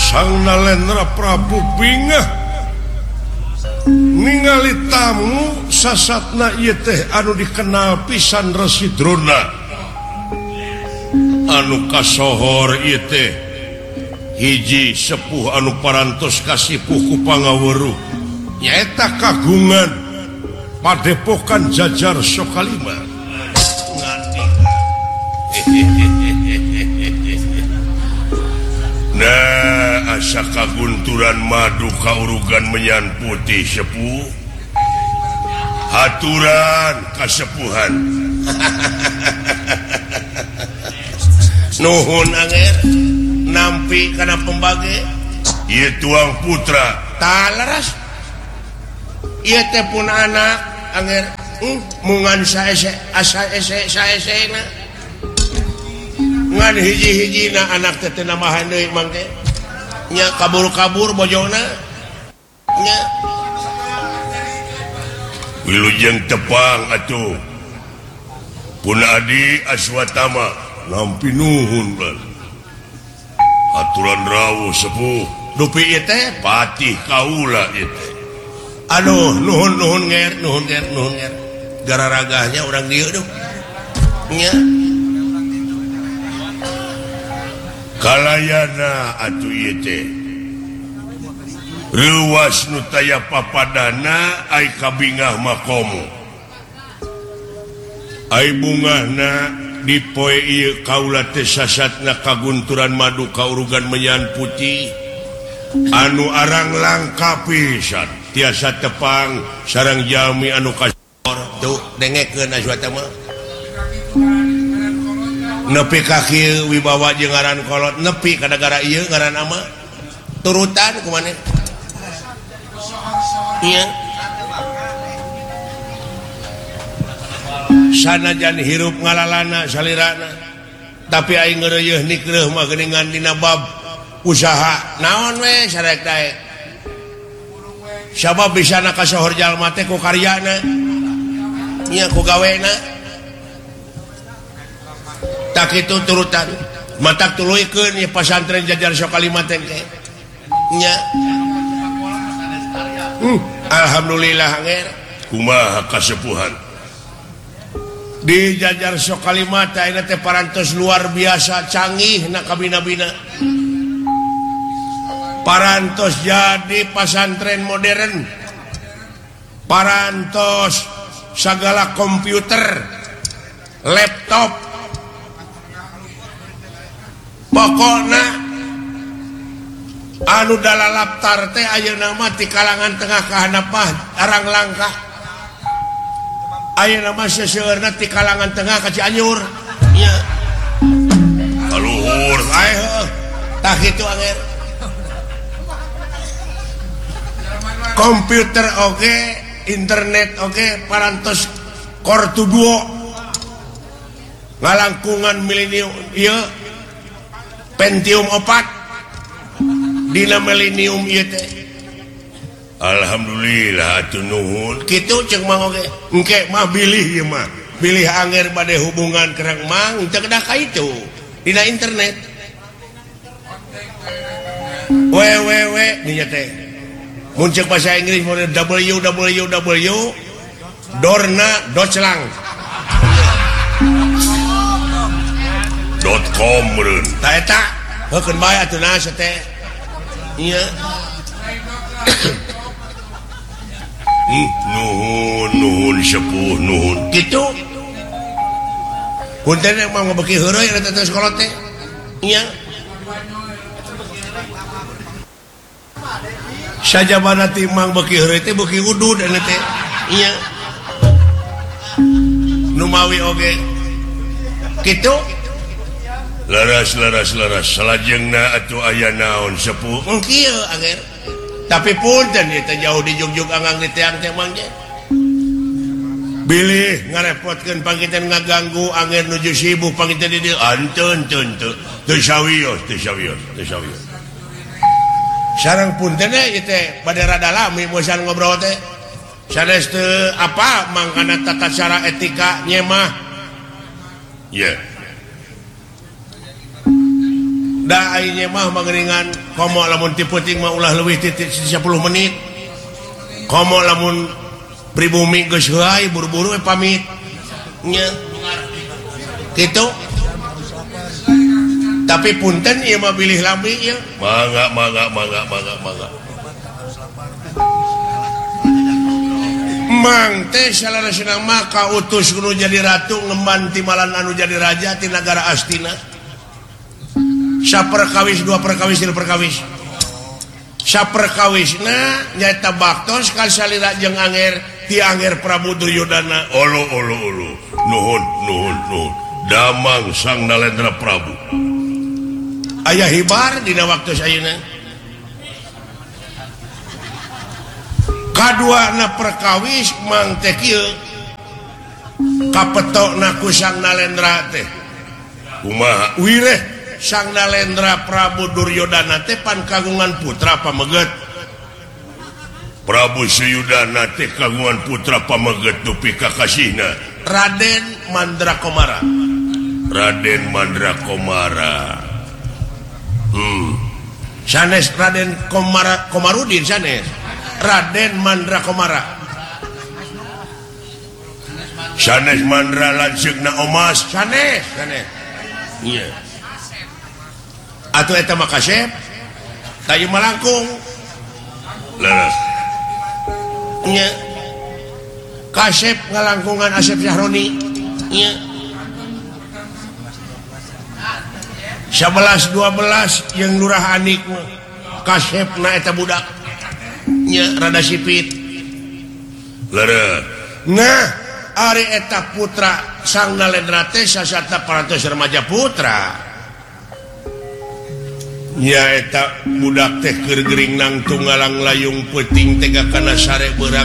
Sang Nalendra Prabu bingah ningali tamu sasatna ieu teh anu dikenal pisan Resi Drona anu kasohor ieu teh hiji sepuh anu parantos kasipuh ku Pangaweruh nyaeta kagungan Padepokan Jajar Sokalima. Nah, asa kagunturan madu kaurugan menyan putih sepuh haturan kasepuhan. Nuhun Anger nampi kana pembage ieu tuang putra talaras ieu teh pun anak Anger mungan saese asa saesena ngan hiji-hijina anak teh namahan deui mangke nya kabur-kabur bojona nya wilujeng tepang atuh pun adi Aswatama nampi nuhun lan aturan rawuh sepuh dupi ieu teh patih kaula ieu teh aduh nuhun nger gararagahnya urang dieu duh nya kalayana atuh ieu teh ruas nu taya papadana ai kabingah makomo ai bungahna di poe ieu kaula teh sasatna kagunturan madu kaurugan menyan putih anu arang langka pisan tiasa tepang sareng jalmi anu kasor tuh dengekeun Aswatama nepi ka kieu wibawa jeung ngaran kolot nepi ka negara ieu ngaran ama turutan kumaneh iya sanajan hirup ngalalana salirana tapi aing ngeureuyeuh nikreuh mah geuningan dina bab usaha naon we sarek daek sabab bisana kasohor jalma teh ku karyana nya ku gawena tak itu turutan matak tuluikeun ieu pasantren Jajar Sokalima teh nya alhamdulillah Anger kumaha kasepuhan di Jajar Sokalima teh ayeuna teh parantos luar biasa canggih na kabina-bina parantos jadi pasantren modern parantos segala komputer laptop pokokna anu dalalaptar teh ayeuna mah ti kalangan tengah kahandapah arang langka ayeuna mah seseueurna ti kalangan tengah ka Cianjur nya kaluhur ae heuh tah kitu Anger komputer oge internet oge parantos Core 2 ngalangkungan milenium ieu Pentium 4 dina milenium ieu teh alhamdulillah atuh nuhun kitu ceuk mah oge engke mah bilih ieu mah bilih Anger bade hubungan kerang mang teu kedah ka itu dina internet www nya teh mun ceuk bahasa Inggris mode www dorna Deutschland .com meureun tah eta heukeun bae atuh na teh ieu nuhun sepuh nuhun kitu punten mah ngabeuki heureuy eta teh sekolah teh nya sajabana ti mang beuki heureuy teh beuki wudud eta teh nya nu mawi oge kitu laras salajengna atuh aya naon sepuh kieu Anger tapi punten ieu teh jauh di jugjug anggang di teang teh mangge bilih ngarepotkeun pangkinten ngaganggu Anger nuju sibuk pangkinten di dieu anteun teu sawios sareng punten ieu teh bade rada lami bosan ngobrol teh sanes teu apa mangkana tata cara etika nyemah ya Daainya mah mangeringan komo lamun ti peuting mah ulah leuwih ti 10 menit. Komo lamun pribumi geus heuai buru-buru pamit. Nya. Kitu. Tapi punten ieu mah bilih lambi ieu. Mangga. Mang teh salarasina mah kautus kudu jadi ratu ngemban timbalan anu jadi raja ti nagara Astina. Saperkawis dua perkawis tilu perkawis. Saperkawisna nyaeta baktos ka salira jeung anger ti anger Prabu Duryodana. Olo. Nuhun. Damang Sang Nalendra Prabu. Aya hibar dina waktu ayeuna. Kaduana perkawis mang teh kieu kapetokna ku Sang Nalendra teh. Kumaha? Wireh Sang Nalendra Prabu Duryodana teh pan kagungan putra pameget. Prabu Suyudana teh kagungan putra pameget dupi kakasihna Raden Mandrakomara. Sanes Raden Komarudin sanes. Raden Mandrakomara. Sanes Mandra lanceukna Omas sanes. Iya. Atuh eta mah Kasep. Tayeu malangkung. Leres. Nya. Kasep ngalangkungan Asep Syahroni. Nya. 11-12 yang lurah anik Kasep na eta budak. Nya rada sipit. Leres. Nah, ari eta putra Sang Nalendra teh sasata parantos remaja putra. Ya eta budak teh keur gering nang tunggalang layung peuting tega kana sare beurang